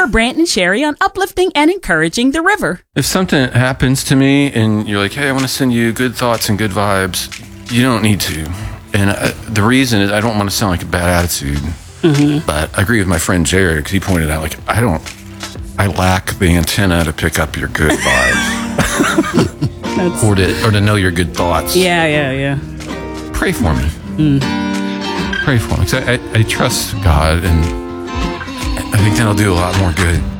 are Brant and Sherry on uplifting and encouraging the river. If something happens to me and you're like, hey, I want to send you good thoughts and good vibes, you don't need to. And the reason is I don't want to sound like a bad attitude. Mm-hmm. But I agree with my friend Jared because he pointed out, like, I lack the antenna to pick up your good vibes. or to know your good thoughts. Yeah. Pray for me. Pray for me. Because I trust God, and I think that'll do a lot more good.